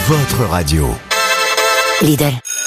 votre radio. Lidl.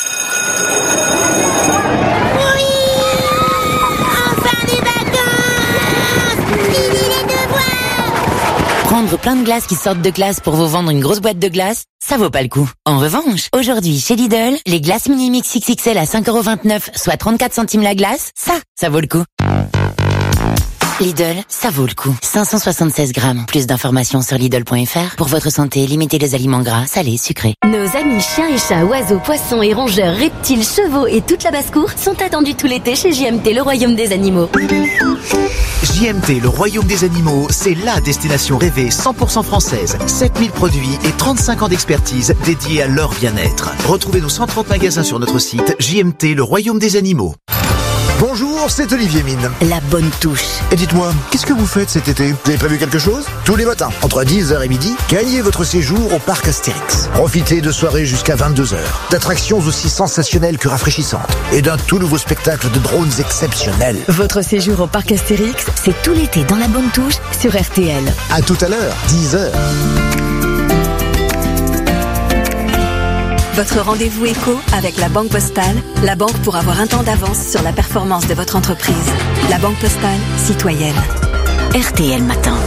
Oui, enfin des vacances. Fini les devoirs. Prendre plein de glaces qui sortent de classe pour vous vendre une grosse boîte de glace, ça vaut pas le coup. En revanche, aujourd'hui chez Lidl, les glaces mini mix XXL à 5,29€, soit 34 centimes la glace, ça vaut le coup. Lidl, ça vaut le coup. 576 grammes. Plus d'informations sur Lidl.fr. Pour votre santé, limitez les aliments gras, salés, sucrés. Nos amis chiens et chats, oiseaux, poissons et rongeurs, reptiles, chevaux et toute la basse-cour sont attendus tout l'été chez JMT, le royaume des animaux. JMT, le royaume des animaux, c'est la destination rêvée 100% française. 7000 produits et 35 ans d'expertise dédiés à leur bien-être. Retrouvez nos 130 magasins sur notre site JMT, le royaume des animaux. Bonjour, c'est Olivier Mine. La bonne touche. Et dites-moi, qu'est-ce que vous faites cet été? Vous avez prévu quelque chose? Tous les matins, entre 10h et midi, gagnez votre séjour au parc Astérix. Profitez de soirées jusqu'à 22h, d'attractions aussi sensationnelles que rafraîchissantes, et d'un tout nouveau spectacle de drones exceptionnels. Votre séjour au parc Astérix, c'est tout l'été dans la bonne touche sur RTL. À tout à l'heure, 10h. Votre rendez-vous éco avec la Banque Postale, la banque pour avoir un temps d'avance sur la performance de votre entreprise. La Banque Postale, citoyenne. RTL Matin.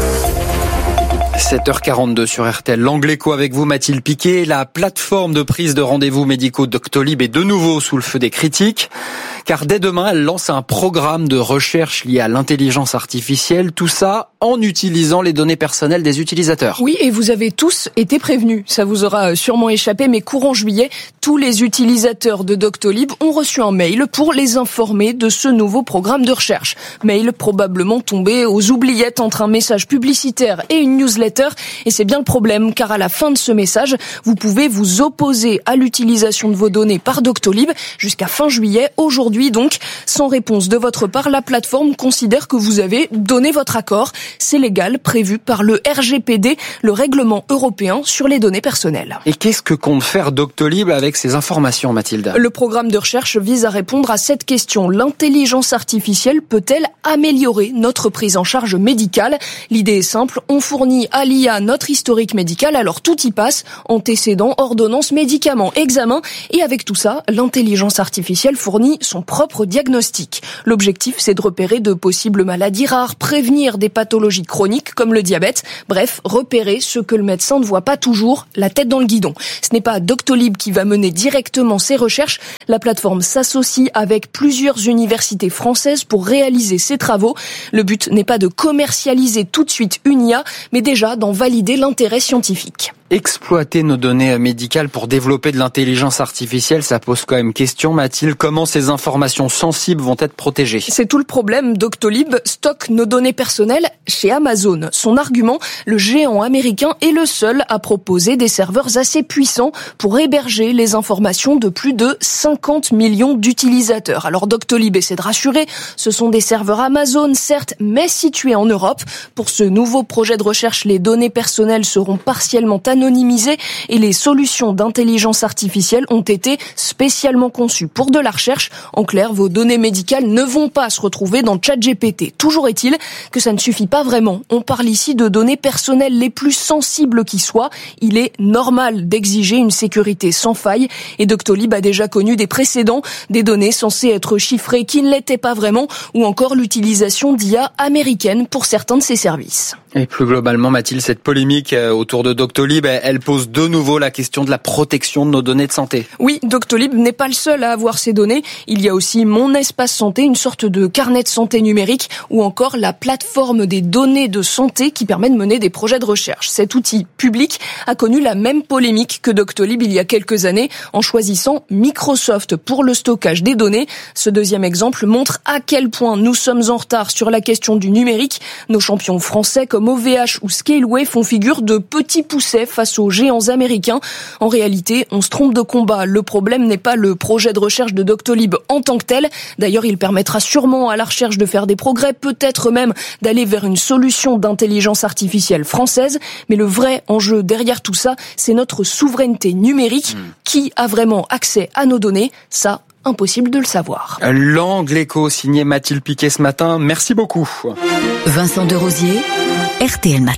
7h42 sur RTL. L'Angle Éco avec vous, Mathilde Piquet. La plateforme de prise de rendez-vous médicaux Doctolib est de nouveau sous le feu des critiques. Car dès demain, elle lance un programme de recherche lié à l'intelligence artificielle. Tout ça en utilisant les données personnelles des utilisateurs. Oui, et vous avez tous été prévenus. Ça vous aura sûrement échappé, mais courant juillet, tous les utilisateurs de Doctolib ont reçu un mail pour les informer de ce nouveau programme de recherche. Mail probablement tombé aux oubliettes entre un message publicitaire et une newsletter. Et c'est bien le problème, car à la fin de ce message, vous pouvez vous opposer à l'utilisation de vos données par Doctolib jusqu'à fin juillet. Aujourd'hui, donc, sans réponse de votre part, la plateforme considère que vous avez donné votre accord. C'est légal, prévu par le RGPD, le règlement européen sur les données personnelles. Et qu'est-ce que compte faire Doctolib avec ces informations, Mathilde? Le programme de recherche vise à répondre à cette question. L'intelligence artificielle peut-elle améliorer notre prise en charge médicale? L'idée est simple, on fournit à l'IA notre historique médical, alors tout y passe, antécédents, ordonnances, médicaments, examens, et avec tout ça, l'intelligence artificielle fournit son propre diagnostic. L'objectif, c'est de repérer de possibles maladies rares, prévenir des pathologies chroniques comme le diabète, bref, repérer ce que le médecin ne voit pas toujours, la tête dans le guidon. Ce n'est pas Doctolib qui va mener directement ces recherches, la plateforme s'associe avec plusieurs universités françaises pour réaliser ces travaux. Le but n'est pas de commercialiser tout de suite une IA, mais déjà d'en valider l'intérêt scientifique. Exploiter nos données médicales pour développer de l'intelligence artificielle, ça pose quand même question, Mathilde. Comment ces informations sensibles vont être protégées? C'est tout le problème. Doctolib stocke nos données personnelles chez Amazon. Son argument, le géant américain est le seul à proposer des serveurs assez puissants pour héberger les informations de plus de 50 millions d'utilisateurs. Alors Doctolib essaie de rassurer, ce sont des serveurs Amazon, certes, mais situés en Europe. Pour ce nouveau projet de recherche, les données personnelles seront partiellement anonymisées et les solutions d'intelligence artificielle ont été spécialement conçues pour de la recherche. En clair, vos données médicales ne vont pas se retrouver dans ChatGPT. Toujours est-il que ça ne suffit pas vraiment. On parle ici de données personnelles les plus sensibles qui soient. Il est normal d'exiger une sécurité sans faille et Doctolib a déjà connu des précédents, des données censées être chiffrées qui ne l'étaient pas vraiment ou encore l'utilisation d'IA américaines pour certains de ses services. Et plus globalement, Mathilde, cette polémique autour de Doctolib, elle pose de nouveau la question de la protection de nos données de santé. Oui, Doctolib n'est pas le seul à avoir ces données. Il y a aussi Mon Espace Santé, une sorte de carnet de santé numérique, ou encore la plateforme des données de santé qui permet de mener des projets de recherche. Cet outil public a connu la même polémique que Doctolib il y a quelques années en choisissant Microsoft pour le stockage des données. Ce deuxième exemple montre à quel point nous sommes en retard sur la question du numérique. Nos champions français comme OVH ou Scaleway font figure de petits poussets face aux géants américains. En réalité, on se trompe de combat. Le problème n'est pas le projet de recherche de Doctolib en tant que tel. D'ailleurs, il permettra sûrement à la recherche de faire des progrès, peut-être même d'aller vers une solution d'intelligence artificielle française. Mais le vrai enjeu derrière tout ça, c'est notre souveraineté numérique. Qui a vraiment accès à nos données? Ça, impossible de le savoir. L'Angle Éco, signé Mathilde Piquet ce matin. Merci beaucoup. Vincent Derosier, RTL Matin.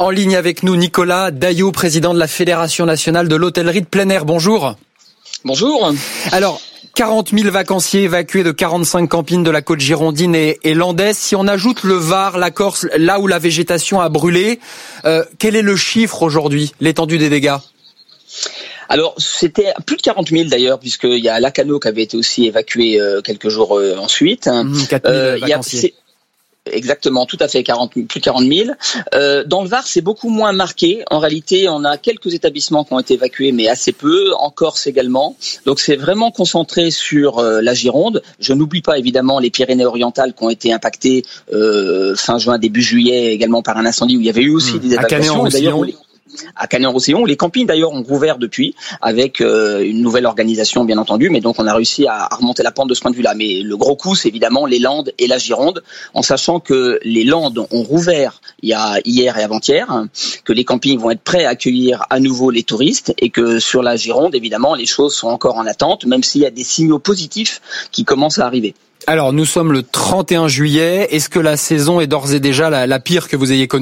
En ligne avec nous, Nicolas Daillot, président de la Fédération nationale de l'hôtellerie de plein air. Bonjour. Bonjour. Alors, 40 000 vacanciers évacués de 45 campings de la côte girondine et landaise. Si on ajoute le Var, la Corse, là où la végétation a brûlé, quel est le chiffre aujourd'hui, l'étendue des dégâts ? Alors, c'était plus de 40 000 d'ailleurs, puisqu'il y a Lacano qui avait été aussi évacué quelques jours ensuite. 4 000 vacanciers. Exactement, tout à fait, plus de 40 000. Dans le Var, c'est beaucoup moins marqué. En réalité, on a quelques établissements qui ont été évacués, mais assez peu. En Corse également. Donc, c'est vraiment concentré sur la Gironde. Je n'oublie pas évidemment les Pyrénées-Orientales qui ont été impactées fin juin, début juillet, également par un incendie où il y avait eu aussi des évacuations. À Canet-en-Roussillon, les campings d'ailleurs ont rouvert depuis avec une nouvelle organisation bien entendu, mais donc on a réussi à remonter la pente de ce point de vue-là. Mais le gros coup, c'est évidemment les Landes et la Gironde, en sachant que les Landes ont rouvert il y a hier et avant-hier, que les campings vont être prêts à accueillir à nouveau les touristes et que sur la Gironde, évidemment, les choses sont encore en attente, même s'il y a des signaux positifs qui commencent à arriver. Alors, nous sommes le 31 juillet. Est-ce que la saison est d'ores et déjà la pire que vous ayez connue ?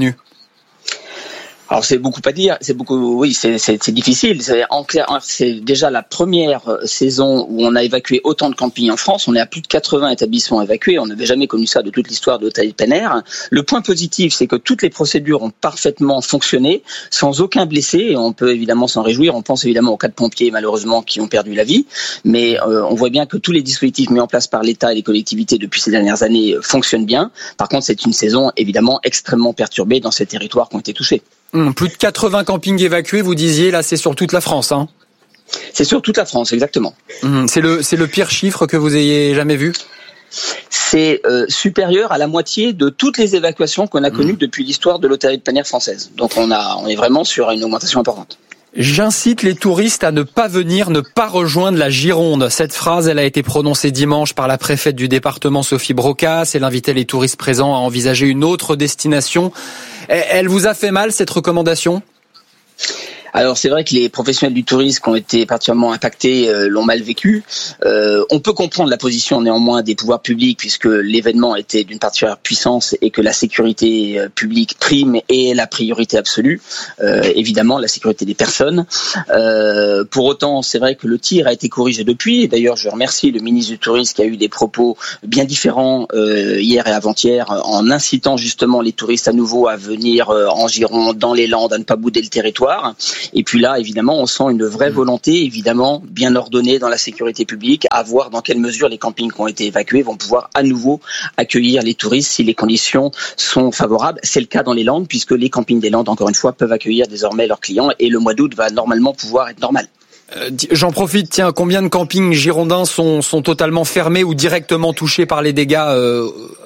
Alors c'est beaucoup à dire, c'est difficile. En clair, c'est déjà la première saison où on a évacué autant de campings en France. On est à plus de 80 établissements évacués. On n'avait jamais connu ça de toute l'histoire de l'hôtellerie de plein air. Le point positif, c'est que toutes les procédures ont parfaitement fonctionné, sans aucun blessé. Et on peut évidemment s'en réjouir. On pense évidemment aux 4 pompiers malheureusement qui ont perdu la vie, mais on voit bien que tous les dispositifs mis en place par l'État et les collectivités depuis ces dernières années fonctionnent bien. Par contre, c'est une saison évidemment extrêmement perturbée dans ces territoires qui ont été touchés. Plus de 80 campings évacués, vous disiez, là c'est sur toute la France, hein ? C'est sur toute la France, exactement. C'est le pire chiffre que vous ayez jamais vu ? C'est supérieur à la moitié de toutes les évacuations qu'on a connues depuis l'histoire de l'hôtellerie de plein air française. Donc on est vraiment sur une augmentation importante. J'incite les touristes à ne pas venir, ne pas rejoindre la Gironde. Cette phrase, elle a été prononcée dimanche par la préfète du département, Sophie Brocas. Elle invitait les touristes présents à envisager une autre destination. Elle vous a fait mal, cette recommandation ? Alors c'est vrai que les professionnels du tourisme qui ont été particulièrement impactés l'ont mal vécu. On peut comprendre la position néanmoins des pouvoirs publics puisque l'événement était d'une particulière puissance et que la sécurité publique prime et est la priorité absolue. Évidemment la sécurité des personnes. Pour autant c'est vrai que le tir a été corrigé depuis. Et d'ailleurs je remercie le ministre du Tourisme qui a eu des propos bien différents hier et avant-hier en incitant justement les touristes à nouveau à venir en Gironde, dans les Landes, à ne pas bouder le territoire. Et puis là, évidemment, on sent une vraie volonté, évidemment, bien ordonnée dans la sécurité publique, à voir dans quelle mesure les campings qui ont été évacués vont pouvoir à nouveau accueillir les touristes si les conditions sont favorables. C'est le cas dans les Landes, puisque les campings des Landes, encore une fois, peuvent accueillir désormais leurs clients et le mois d'août va normalement pouvoir être normal. J'en profite, tiens, combien de campings girondins sont totalement fermés ou directement touchés par les dégâts aujourd'hui ?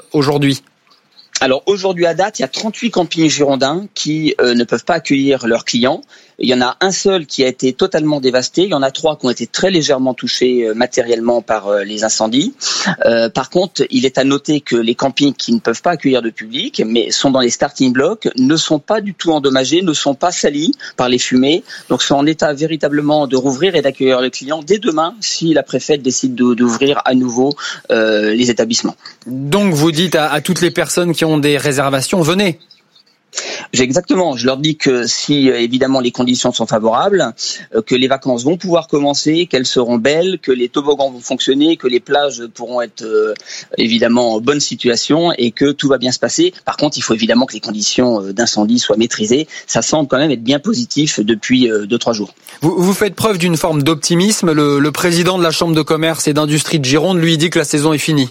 Alors aujourd'hui à date, il y a 38 campings girondins qui ne peuvent pas accueillir leurs clients. Il y en a un seul qui a été totalement dévasté. Il y en a 3 qui ont été très légèrement touchés matériellement par les incendies. Par contre, il est à noter que les campings qui ne peuvent pas accueillir de public, mais sont dans les starting blocks, ne sont pas du tout endommagés, ne sont pas salis par les fumées. Donc sont en état véritablement de rouvrir et d'accueillir les clients dès demain si la préfète décide d'ouvrir à nouveau les établissements. Donc vous dites à toutes les personnes qui ont des réservations, venez. Exactement, je leur dis que si évidemment les conditions sont favorables, que les vacances vont pouvoir commencer, qu'elles seront belles, que les toboggans vont fonctionner, que les plages pourront être évidemment en bonne situation et que tout va bien se passer. Par contre, il faut évidemment que les conditions d'incendie soient maîtrisées. Ça semble quand même être bien positif depuis 2-3 jours. Vous faites preuve d'une forme d'optimisme. Le président de la Chambre de commerce et d'industrie de Gironde lui dit que la saison est finie.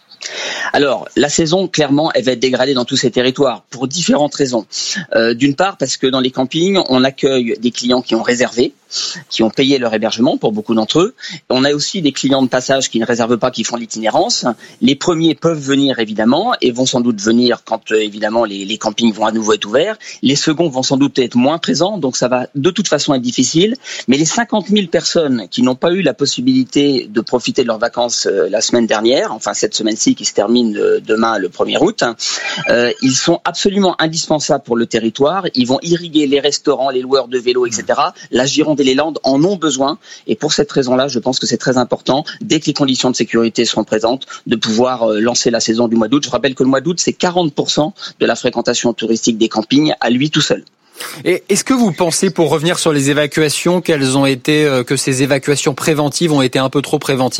Alors, la saison, clairement, elle va être dégradée dans tous ces territoires pour différentes raisons. D'une part, parce que dans les campings, on accueille des clients qui ont réservé, qui ont payé leur hébergement pour beaucoup d'entre eux. On a aussi des clients de passage qui ne réservent pas, qui font l'itinérance. Les premiers peuvent venir, évidemment, et vont sans doute venir quand, évidemment, les campings vont à nouveau être ouverts. Les seconds vont sans doute être moins présents, donc ça va de toute façon être difficile. Mais les 50 000 personnes qui n'ont pas eu la possibilité de profiter de leurs vacances la semaine dernière, enfin cette semaine-ci qui se termine termine demain le 1er août. Ils sont absolument indispensables pour le territoire. Ils vont irriguer les restaurants, les loueurs de vélos, etc. La Gironde et les Landes en ont besoin. Et pour cette raison-là, je pense que c'est très important, dès que les conditions de sécurité seront présentes, de pouvoir lancer la saison du mois d'août. Je rappelle que le mois d'août, c'est 40% de la fréquentation touristique des campings à lui tout seul. Et est-ce que vous pensez, pour revenir sur les évacuations, que ces évacuations préventives ont été un peu trop préventives ?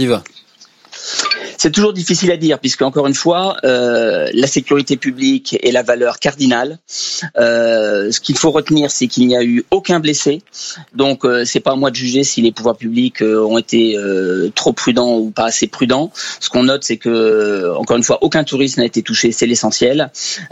C'est toujours difficile à dire, puisque encore une fois, la sécurité publique est la valeur cardinale. Ce qu'il faut retenir, c'est qu'il n'y a eu aucun blessé. Donc, c'est pas à moi de juger si les pouvoirs publics ont été trop prudents ou pas assez prudents. Ce qu'on note, c'est que, encore une fois, aucun touriste n'a été touché. C'est l'essentiel.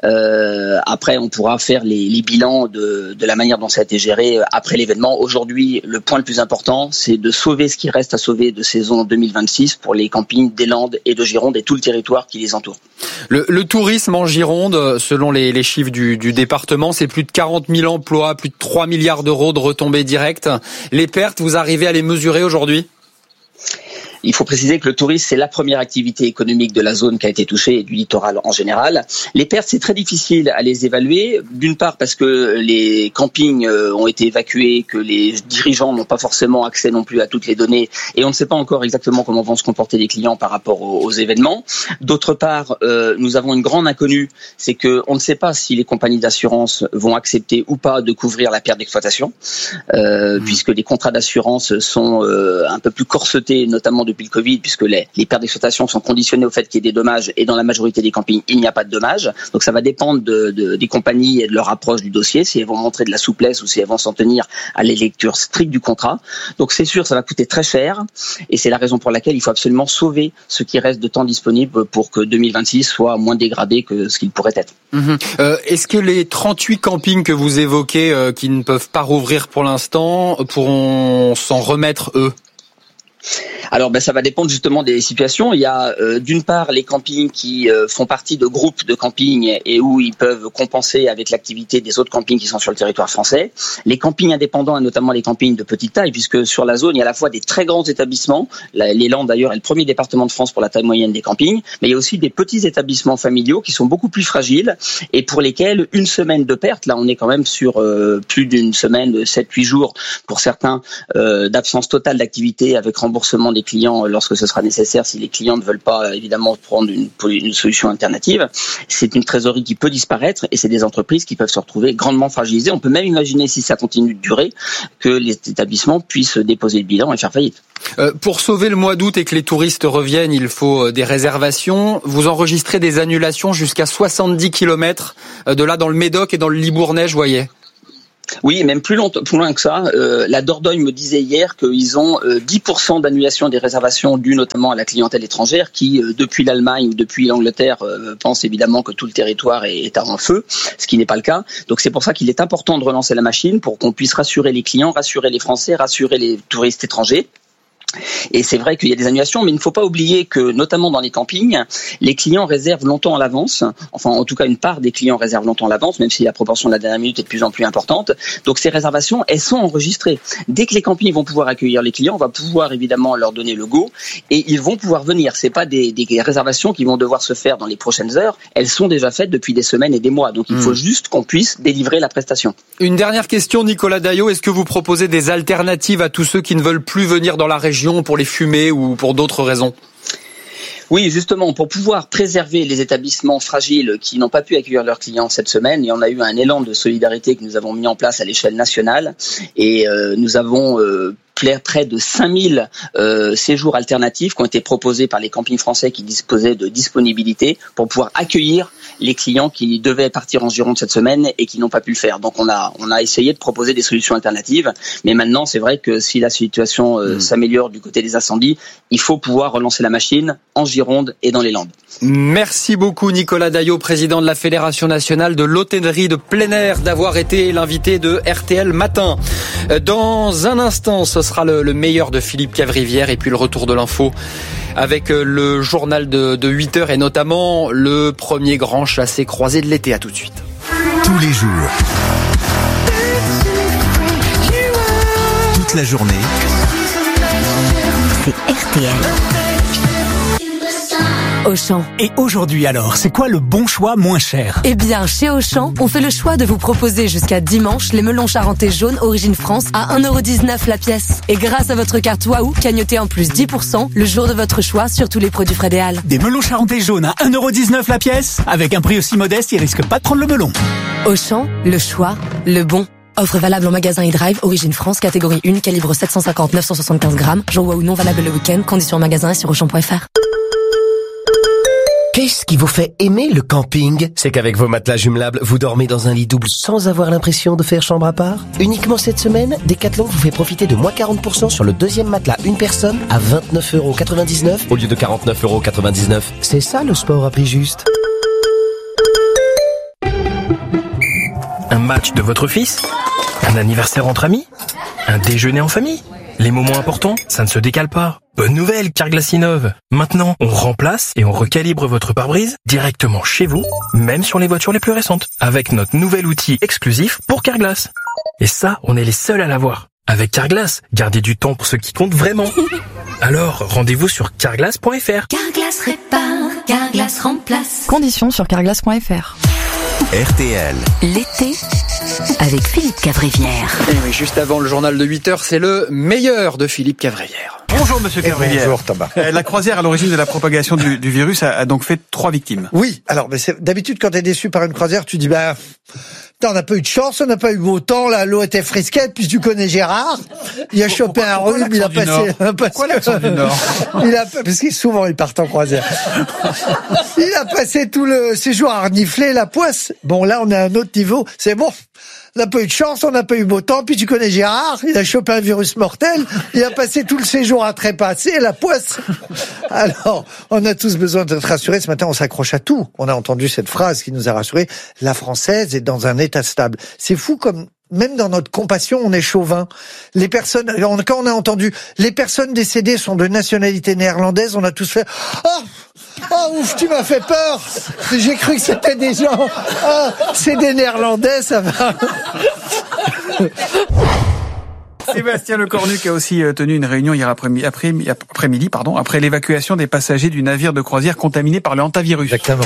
Après, on pourra faire les bilans de la manière dont ça a été géré après l'événement. Aujourd'hui, le point le plus important, c'est de sauver ce qui reste à sauver de saison 2026 pour les campings des Landes et de Gironde et tout le territoire qui les entoure. Le tourisme en Gironde, selon les chiffres du département, c'est plus de 40 000 emplois, plus de 3 milliards d'euros de retombées directes. Les pertes, vous arrivez à les mesurer aujourd'hui ? Il faut préciser que le tourisme, c'est la première activité économique de la zone qui a été touchée et du littoral en général. Les pertes, c'est très difficile à les évaluer. D'une part parce que les campings ont été évacués, que les dirigeants n'ont pas forcément accès non plus à toutes les données et on ne sait pas encore exactement comment vont se comporter les clients par rapport aux événements. D'autre part, nous avons une grande inconnue, c'est que on ne sait pas si les compagnies d'assurance vont accepter ou pas de couvrir la perte d'exploitation, puisque les contrats d'assurance sont un peu plus corsetés, notamment depuis le Covid, puisque les pertes d'exploitation sont conditionnées au fait qu'il y ait des dommages, et dans la majorité des campings, il n'y a pas de dommages. Donc ça va dépendre des compagnies et de leur approche du dossier, si elles vont montrer de la souplesse ou si elles vont s'en tenir à la lecture stricte du contrat. Donc c'est sûr, ça va coûter très cher, et c'est la raison pour laquelle il faut absolument sauver ce qui reste de temps disponible pour que 2026 soit moins dégradé que ce qu'il pourrait être. Est-ce que les 38 campings que vous évoquez, qui ne peuvent pas rouvrir pour l'instant, pourront s'en remettre, eux ? Alors ça va dépendre justement des situations. Il y a d'une part les campings qui font partie de groupes de camping et où ils peuvent compenser avec l'activité des autres campings qui sont sur le territoire français. Les campings indépendants et notamment les campings de petite taille, puisque sur la zone il y a à la fois des très grands établissements, les Landes d'ailleurs est le premier département de France pour la taille moyenne des campings, mais il y a aussi des petits établissements familiaux qui sont beaucoup plus fragiles et pour lesquels une semaine de perte, là on est quand même sur plus d'une semaine, 7-8 jours pour certains, d'absence totale d'activité avec remboursement des clients lorsque ce sera nécessaire si les clients ne veulent pas évidemment prendre une solution alternative. C'est une trésorerie qui peut disparaître et c'est des entreprises qui peuvent se retrouver grandement fragilisées. On peut même imaginer, si ça continue de durer, que les établissements puissent déposer le bilan et faire faillite. Pour sauver le mois d'août et que les touristes reviennent, il faut des réservations. Vous enregistrez des annulations jusqu'à 70 km de là dans le Médoc et dans le Libournais, je voyais. Oui, même plus loin que ça. La Dordogne me disait hier qu'ils ont 10% d'annulation des réservations dues notamment à la clientèle étrangère qui, depuis l'Allemagne ou depuis l'Angleterre, pense évidemment que tout le territoire est en feu, ce qui n'est pas le cas. Donc c'est pour ça qu'il est important de relancer la machine pour qu'on puisse rassurer les clients, rassurer les Français, rassurer les touristes étrangers. Et c'est vrai qu'il y a des annulations, mais il ne faut pas oublier que, notamment dans les campings, les clients réservent longtemps à l'avance. Enfin, en tout cas, une part des clients réservent longtemps à l'avance, même si la proportion de la dernière minute est de plus en plus importante. Donc, ces réservations, elles sont enregistrées. Dès que les campings vont pouvoir accueillir les clients, on va pouvoir évidemment leur donner le go et ils vont pouvoir venir. C'est pas des réservations qui vont devoir se faire dans les prochaines heures. Elles sont déjà faites depuis des semaines et des mois. Donc, il faut juste qu'on puisse délivrer la prestation. Une dernière question, Nicolas Daillot. Est-ce que vous proposez des alternatives à tous ceux qui ne veulent plus venir dans la région pour les fumer ou pour d'autres raisons? Oui, justement, pour pouvoir préserver les établissements fragiles qui n'ont pas pu accueillir leurs clients cette semaine, il y en a eu un élan de solidarité que nous avons mis en place à l'échelle nationale et nous avons près de 5000 séjours alternatifs qui ont été proposés par les campings français qui disposaient de disponibilité pour pouvoir accueillir les clients qui devaient partir en Gironde cette semaine et qui n'ont pas pu le faire. Donc on a essayé de proposer des solutions alternatives, mais maintenant c'est vrai que si la situation s'améliore du côté des incendies, il faut pouvoir relancer la machine en Gironde et dans les Landes. Merci beaucoup Nicolas Daillot, président de la Fédération nationale de l'hôtellerie de plein air, d'avoir été l'invité de RTL Matin. Dans un instant, ce sera le meilleur de Philippe Cavrivière et puis le retour de l'info avec le journal de 8h et notamment le premier grand chassé-croisé de l'été. À tout de suite. Tous les jours, toute la journée, c'est RTL. Auchan. Et aujourd'hui alors, c'est quoi le bon choix moins cher? Eh bien, chez Auchan, on fait le choix de vous proposer jusqu'à dimanche les melons charentais jaunes Origine France à 1,19€ la pièce. Et grâce à votre carte Waouh, cagnotez en plus 10% le jour de votre choix sur tous les produits Frédéal. Des melons charentais jaunes à 1,19€ la pièce? Avec un prix aussi modeste, ils risquent pas de prendre le melon. Auchan, le choix, le bon. Offre valable en magasin e-drive, Origine France, catégorie 1, calibre 750-975 grammes. Jour Waouh non valable le week-end, conditions en magasin et sur Auchan.fr. Qu'est-ce qui vous fait aimer le camping? C'est qu'avec vos matelas jumelables, vous dormez dans un lit double sans avoir l'impression de faire chambre à part. Uniquement cette semaine, Decathlon vous fait profiter de moins 40% sur le deuxième matelas une personne à 29,99€ au lieu de 49,99€. C'est ça le sport à prix juste. Un match de votre fils? Un anniversaire entre amis? Un déjeuner en famille? Les moments importants, ça ne se décale pas. Bonne nouvelle, Carglass innove. Maintenant, on remplace et on recalibre votre pare-brise directement chez vous, même sur les voitures les plus récentes, avec notre nouvel outil exclusif pour Carglass. Et ça, on est les seuls à l'avoir. Avec Carglass, gardez du temps pour ce qui compte vraiment. Alors, rendez-vous sur carglass.fr. Carglass répare, Carglass remplace. Conditions sur carglass.fr. RTL. L'été avec Philippe Cavrivière. Et oui, juste avant le journal de 8h, c'est le meilleur de Philippe Cavrivière. Bonjour Monsieur Cavrivière. Bonjour Thomas. La croisière à l'origine de la propagation du virus a donc fait 3 victimes. Oui, alors d'habitude quand t'es déçu par une croisière, tu dis on n'a pas eu de chance, on n'a pas eu beau temps, là l'eau était frisquette, puis tu connais Gérard, il a chopé un rhume, il a passé... Pourquoi l'accent du Nord? Parce que souvent ils partent en croisière. Il a passé tout le séjour à renifler la poisse. Bon là on est à un autre niveau, c'est bon. On n'a pas eu de chance, on n'a pas eu beau temps, puis tu connais Gérard, il a chopé un virus mortel, il a passé tout le séjour à trépasser la poisse. Alors, on a tous besoin d'être rassurés. Ce matin, on s'accroche à tout. On a entendu cette phrase qui nous a rassurés. La Française est dans un état stable. C'est fou comme... Même dans notre compassion, on est chauvin. Les personnes, quand on a entendu les personnes décédées sont de nationalité néerlandaise, on a tous fait oh ouf, tu m'as fait peur. J'ai cru que c'était des gens. Oh, c'est des Néerlandais, ça va. Sébastien Lecornu qui a aussi tenu une réunion hier après-midi, après l'évacuation des passagers du navire de croisière contaminé par le hantavirus. Exactement.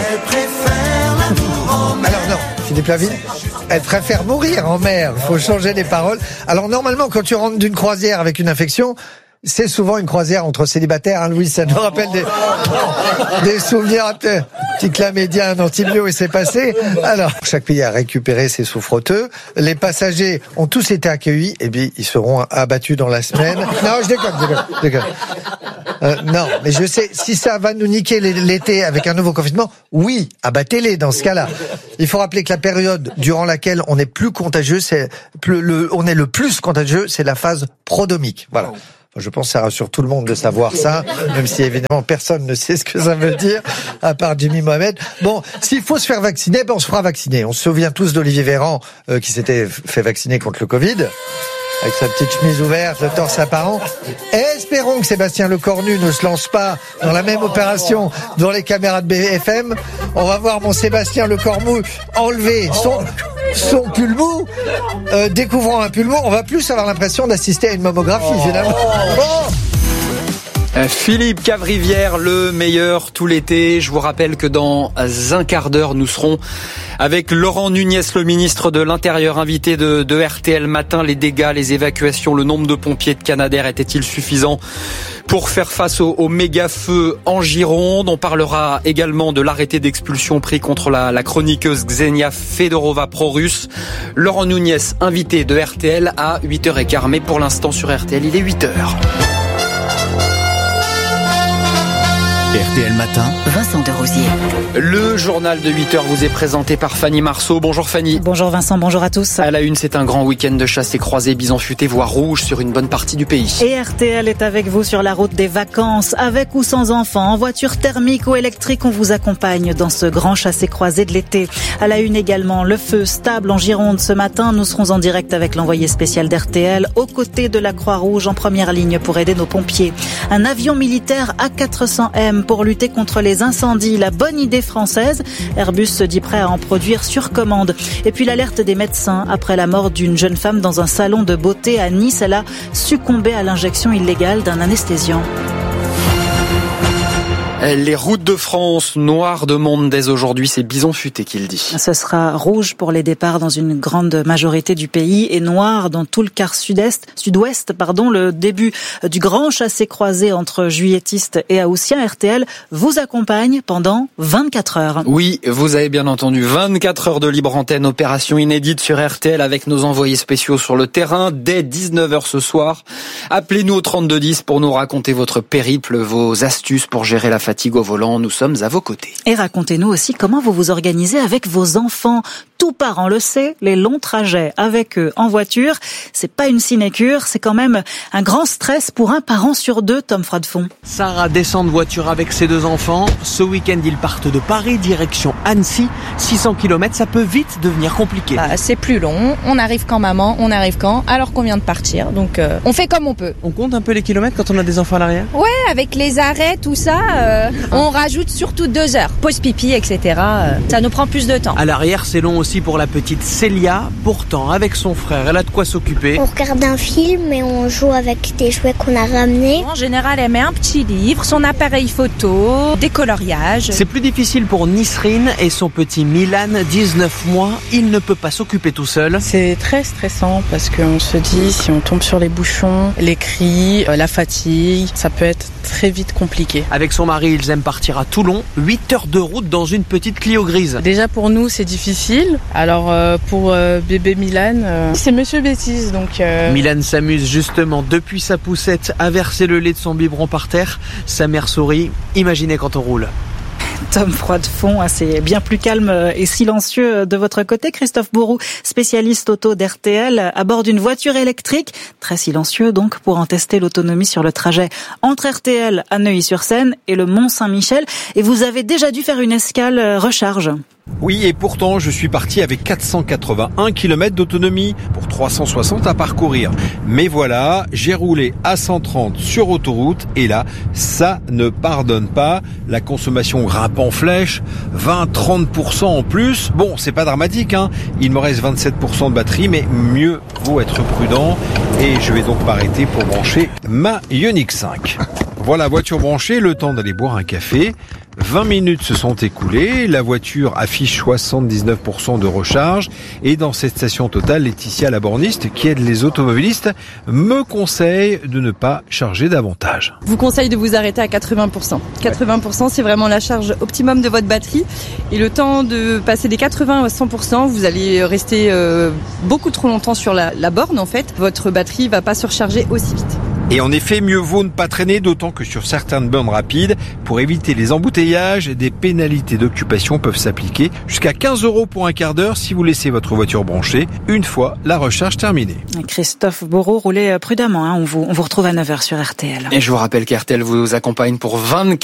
Alors non, Philippe Lavigne, elle préfère mourir en mer. Il faut changer les paroles. Alors normalement, quand tu rentres d'une croisière avec une infection, c'est souvent une croisière entre célibataires, hein, Louis, ça nous rappelle des souvenirs. Petit chlamydien, un antibio et c'est passé. Alors, chaque pays a récupéré ses souffreteux. Les passagers ont tous été accueillis. Et bien, ils seront abattus dans la semaine. Non, je déconne. Non, mais je sais, si ça va nous niquer l'été avec un nouveau confinement, oui, abattez-les dans ce cas-là. Il faut rappeler que la période durant laquelle on est plus contagieux, on est le plus contagieux, c'est la phase prodromique. Voilà. Je pense que ça rassure tout le monde de savoir ça, même si évidemment personne ne sait ce que ça veut dire, à part Jimmy Mohamed. Bon, s'il faut se faire vacciner, on se fera vacciner. On se souvient tous d'Olivier Véran qui s'était fait vacciner contre le Covid, avec sa petite chemise ouverte, le torse apparent. Et espérons que Sébastien Lecornu ne se lance pas dans la même opération devant les caméras de BFM. On va voir mon Sébastien Lecornu enlever son pull mou, découvrant un pull mou, on va plus avoir l'impression d'assister à une mammographie, finalement. Philippe Cavrivière, le meilleur tout l'été. Je vous rappelle que dans un quart d'heure, nous serons avec Laurent Nunez, le ministre de l'Intérieur, invité de RTL Matin. Les dégâts, les évacuations, le nombre de pompiers de Canadair était-il suffisant pour faire face au méga-feu en Gironde? On parlera également de l'arrêté d'expulsion pris contre la chroniqueuse Ksenia Fedorova pro-russe. Laurent Nunez, invité de RTL à 8h15. Mais pour l'instant sur RTL, il est 8h. RTL Matin, Vincent Desrosiers. Le journal de 8h vous est présenté par Fanny Marceau. Bonjour Fanny. Bonjour Vincent, bonjour à tous. À la une, c'est un grand week-end de chasse et croisée, bison futé, voire rouge sur une bonne partie du pays. Et RTL est avec vous sur la route des vacances, avec ou sans enfants, en voiture thermique ou électrique, on vous accompagne dans ce grand chassé croisé de l'été. À la une également, le feu stable en Gironde ce matin. Nous serons en direct avec l'envoyé spécial d'RTL, aux côtés de la Croix-Rouge, en première ligne pour aider nos pompiers. Un avion militaire A400M pour lutter contre les incendies. La bonne idée française. Airbus se dit prêt à en produire sur commande. Et puis l'alerte des médecins après la mort d'une jeune femme dans un salon de beauté à Nice. Elle a succombé à l'injection illégale d'un anesthésiant. Les routes de France noires de monde dès aujourd'hui, c'est Bison Futé qui le dit. Ce sera rouge pour les départs dans une grande majorité du pays et noir dans tout le quart sud-ouest. Le début du grand chassé-croisé entre juilletistes et haussiens. RTL vous accompagne pendant 24 heures. Oui, vous avez bien entendu, 24 heures de libre antenne, opération inédite sur RTL avec nos envoyés spéciaux sur le terrain dès 19h ce soir. Appelez-nous au 3210 pour nous raconter votre périple, vos astuces pour gérer la fatigue au volant. Nous sommes à vos côtés. Et racontez-nous aussi comment vous vous organisez avec vos enfants. Tout parent le sait, les longs trajets avec eux en voiture, c'est pas une sinécure, c'est quand même un grand stress pour un parent sur deux, Tom Froidefond. Sarah descend de voiture avec ses 2 enfants. Ce week-end, ils partent de Paris, direction Annecy. 600 km, ça peut vite devenir compliqué. C'est plus long, on arrive quand maman, on arrive quand, alors qu'on vient de partir. Donc on fait comme on peut. On compte un peu les kilomètres quand on a des enfants à l'arrière ? Ouais, avec les arrêts, tout ça, on rajoute surtout 2 heures. Pause pipi, etc. Ça nous prend plus de temps. À l'arrière, c'est long aussi pour la petite Célia. Pourtant, avec son frère, elle a de quoi s'occuper. On regarde un film et on joue avec des jouets qu'on a ramenés. En général, elle met un petit livre, son appareil photo, des coloriages. C'est plus difficile pour Nisrine et son petit Milan, 19 mois. Il ne peut pas s'occuper tout seul. C'est très stressant parce qu'on se dit si on tombe sur les bouchons, les cris, la fatigue, ça peut être très vite compliqué. Avec son mari, ils aiment partir à Toulon. 8 heures de route dans une petite Clio grise. Déjà pour nous, c'est difficile. Alors pour bébé Milan, c'est Monsieur Bêtise. Donc Milan s'amuse justement depuis sa poussette à verser le lait de son biberon par terre. Sa mère sourit. Imaginez quand on roule. Tom Froidefond, c'est bien plus calme et silencieux de votre côté. Christophe Bourou, spécialiste auto d'RTL, à bord d'une voiture électrique. Très silencieux donc pour en tester l'autonomie sur le trajet entre RTL à Neuilly-sur-Seine et le Mont-Saint-Michel. Et vous avez déjà dû faire une escale recharge. Oui, et pourtant, je suis parti avec 481 km d'autonomie pour 360 à parcourir. Mais voilà, j'ai roulé à 130 sur autoroute et là, ça ne pardonne pas. La consommation grimpe en flèche, 20-30% en plus. Bon, c'est pas dramatique, hein. Il me reste 27% de batterie, mais mieux vaut être prudent. Et je vais donc m'arrêter pour brancher ma Ioniq 5. Voilà, voiture branchée, le temps d'aller boire un café. 20 minutes se sont écoulées, la voiture affiche 79% de recharge et dans cette station Total, Laetitia la borniste qui aide les automobilistes me conseille de ne pas charger davantage. Je vous conseille de vous arrêter à 80%. 80% c'est vraiment la charge optimum de votre batterie et le temps de passer des 80 à 100%, vous allez rester beaucoup trop longtemps sur la borne en fait. Votre batterie va pas se recharger aussi vite. Et en effet, mieux vaut ne pas traîner, d'autant que sur certaines bornes rapides, pour éviter les embouteillages, des pénalités d'occupation peuvent s'appliquer. Jusqu'à 15 € pour un quart d'heure si vous laissez votre voiture branchée, une fois la recharge terminée. Christophe Bourreau, roulez prudemment, on vous retrouve à 9h sur RTL. Et je vous rappelle qu'RTL vous accompagne pour 24